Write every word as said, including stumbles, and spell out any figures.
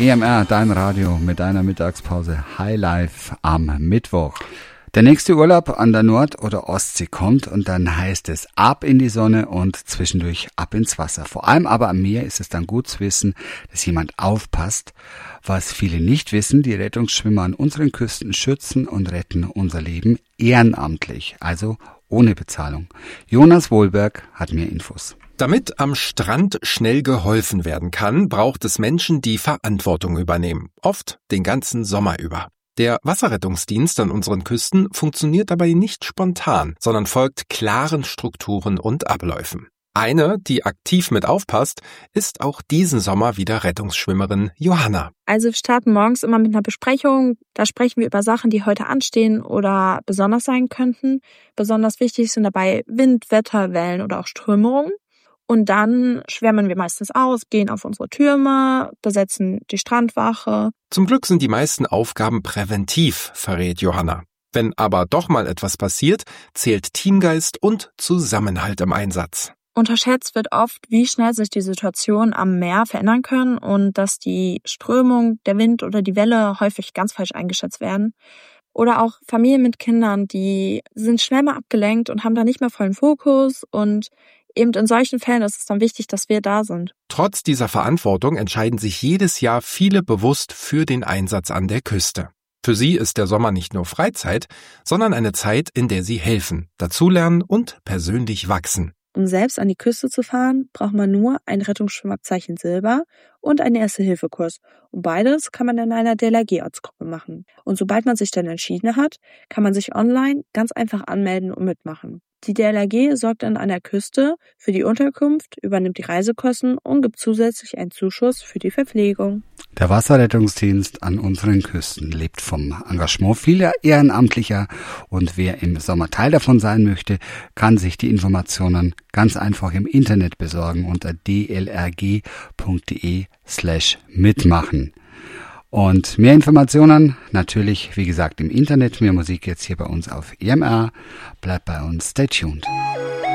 E M R, dein Radio mit deiner Mittagspause Highlife am Mittwoch. Der nächste Urlaub an der Nord- oder Ostsee kommt und dann heißt es ab in die Sonne und zwischendurch ab ins Wasser. Vor allem aber am Meer ist es dann gut zu wissen, dass jemand aufpasst. Was viele nicht wissen, die Rettungsschwimmer an unseren Küsten schützen und retten unser Leben ehrenamtlich, also ohne Bezahlung. Jonas Wohlberg hat mehr Infos. Damit am Strand schnell geholfen werden kann, braucht es Menschen, die Verantwortung übernehmen. Oft den ganzen Sommer über. Der Wasserrettungsdienst an unseren Küsten funktioniert dabei nicht spontan, sondern folgt klaren Strukturen und Abläufen. Eine, die aktiv mit aufpasst, ist auch diesen Sommer wieder Rettungsschwimmerin Johanna. Also wir starten morgens immer mit einer Besprechung. Da sprechen wir über Sachen, die heute anstehen oder besonders sein könnten. Besonders wichtig sind dabei Wind, Wetter, Wellen oder auch Strömungen. Und dann schwärmen wir meistens aus, gehen auf unsere Türme, besetzen die Strandwache. Zum Glück sind die meisten Aufgaben präventiv, verrät Johanna. Wenn aber doch mal etwas passiert, zählt Teamgeist und Zusammenhalt im Einsatz. Unterschätzt wird oft, wie schnell sich die Situation am Meer verändern können und dass die Strömung, der Wind oder die Welle häufig ganz falsch eingeschätzt werden. Oder auch Familien mit Kindern, die sind schnell mal abgelenkt und haben da nicht mehr vollen Fokus. Und eben in solchen Fällen ist es dann wichtig, dass wir da sind. Trotz dieser Verantwortung entscheiden sich jedes Jahr viele bewusst für den Einsatz an der Küste. Für sie ist der Sommer nicht nur Freizeit, sondern eine Zeit, in der sie helfen, dazulernen und persönlich wachsen. Um selbst an die Küste zu fahren, braucht man nur ein Rettungsschwimmabzeichen Silber und einen Erste-Hilfe-Kurs. Und beides kann man in einer D L R G-Ortsgruppe machen. Und sobald man sich dann entschieden hat, kann man sich online ganz einfach anmelden und mitmachen. Die D L R G sorgt dann an der Küste für die Unterkunft, übernimmt die Reisekosten und gibt zusätzlich einen Zuschuss für die Verpflegung. Der Wasserrettungsdienst an unseren Küsten lebt vom Engagement vieler Ehrenamtlicher und wer im Sommer Teil davon sein möchte, kann sich die Informationen ganz einfach im Internet besorgen unter d l r g punkt d e slash mitmachen. Und mehr Informationen natürlich, wie gesagt, im Internet. Mehr Musik jetzt hier bei uns auf E M R. Bleibt bei uns, stay tuned.